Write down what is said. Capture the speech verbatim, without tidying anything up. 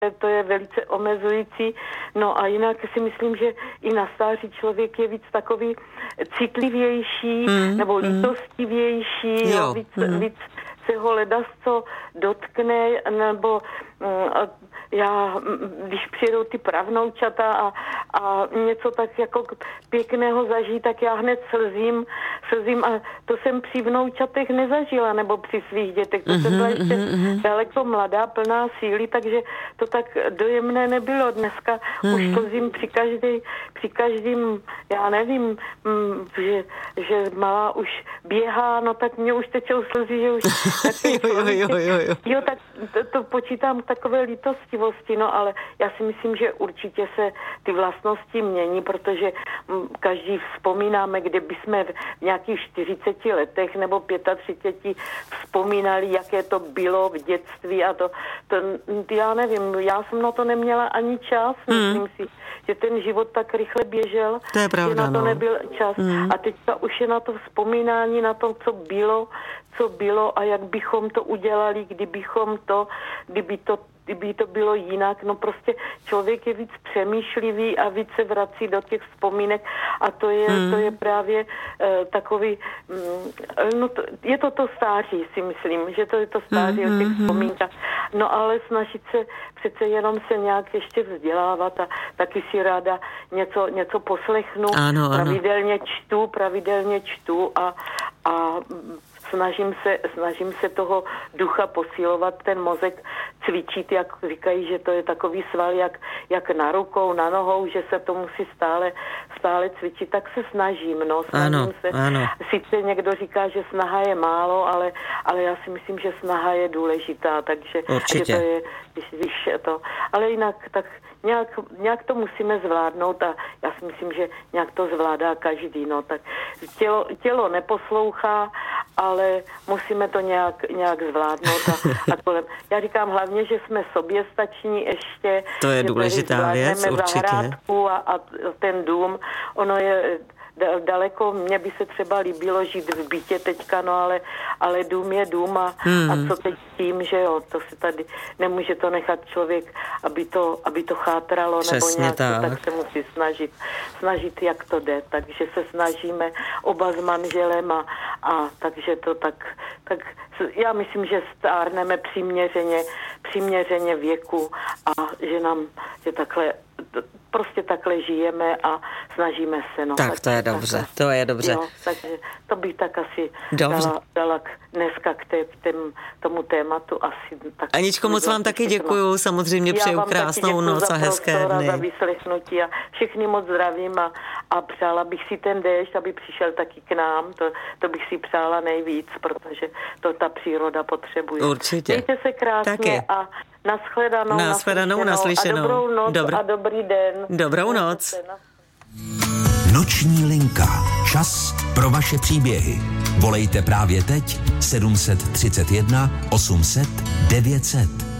to je velice omezující. No a jinak si myslím, že i na stáří člověk je víc takový citlivější mm, nebo lítostivější, mm. jo, víc, mm. víc se ho ledasco dotkne, nebo já, když přijedou ty pravnoučata a, a něco tak jako pěkného zažít, tak já hned slzím, slzím a to jsem při vnoučatech nezažila, nebo při svých dětech. To mm-hmm, jsem byla ještě mm-hmm. daleko mladá, plná síly, takže to tak dojemné nebylo. Dneska mm-hmm. už slzím při každý, při každým, já nevím, m, že, že malá už běhá, no tak mě už tečou slzy, že už tak, jo, jo, jo, jo, jo. jo, tak to, to počítám takové lítostivosti, no ale já si myslím, že určitě se ty vlastnosti mění, protože každý vzpomínáme, kde bychom v nějakých čtyřiceti letech nebo třiceti pěti vzpomínali, jaké to bylo v dětství a to, to já nevím, já jsem na to neměla ani čas, mm. myslím si, že ten život tak rychle běžel, to je pravda, že na to no. nebyl čas. Mm. A teďka už je na to vzpomínání, na to, co bylo, co bylo a jak bychom to udělali, kdybychom to, kdyby to kdyby to bylo jinak, no prostě člověk je víc přemýšlivý a víc se vrací do těch vzpomínek a to je, hmm. to je právě uh, takový, um, no to, je to to stáří, si myslím, že to je to stáří hmm. o těch vzpomínkách. No ale snažit se přece jenom se nějak ještě vzdělávat a taky si ráda něco, něco poslechnu. Ano, ano. Pravidelně čtu, pravidelně čtu a, a Snažím se, snažím se toho ducha posilovat, ten mozek cvičit, jak říkají, že to je takový sval, jak, jak na rukou, na nohou, že se to musí stále, stále cvičit, tak se snažím, no, snažím ano, se. Ano. Sice někdo říká, že snaha je málo, ale, ale já si myslím, že snaha je důležitá, takže určitě. Že to je, když, když to, ale jinak tak nějak, nějak to musíme zvládnout a já si myslím, že nějak to zvládá každý, no, tak tělo, tělo neposlouchá, ale musíme to nějak, nějak zvládnout. A, a kolem. Já říkám hlavně, že jsme soběstační ještě. To je důležitá věc, určitě. Zahrádku a, a ten dům, ono je daleko, mně by se třeba líbilo žít v bytě teďka, no ale, ale dům je dům a, hmm. a co teď tím, že jo, to se tady, nemůže to nechat člověk, aby to, aby to chátralo, přesně nebo nějak, tak. tak se musí snažit, snažit, jak to jde, takže se snažíme oba s manželem a, a takže to tak, tak já myslím, že stárneme přiměřeně, přiměřeně věku a že nám, že takhle prostě takhle žijeme a snažíme se. No, tak, tak to je dobře, tak, to je dobře. Jo, takže to bych tak asi dala, dala k, dneska k, té, k tém, tomu tématu asi. Tak Aničko, moc vám taky děkuju, samozřejmě přeju krásnou noc a hezké dny. Já za vyslechnutí a všechny moc zdravím a, a přála bych si ten déšť, aby přišel taky k nám, to, to bych si přála nejvíc, protože to ta příroda potřebuje. Určitě. Mějte se krásně taky. A nashledanou, nashledanou, naslyšenou. A dobrou noc Dobr... a dobrý den. Dobrou noc. Noční linka. Čas pro vaše příběhy. Volejte právě teď sedm tři jedna osm set devět set.